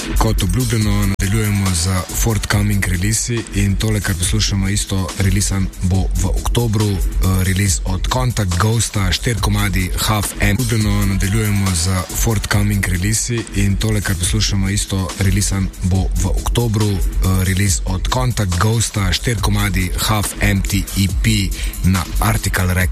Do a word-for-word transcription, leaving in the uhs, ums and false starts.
Kot obljubljeno, nadaljujemo z forthcoming releasi in tole, kar poslušamo, isto releasan bo v oktobru, uh, release od Contact Ghosta, štiri komadi, Half M. Obljubljeno, nadaljujemo z forthcoming releasi in tole, kar poslušamo, isto releasan bo v oktobru, uh, release od Contact Ghosta, štiri komadi, Half Empty E P na Article Records.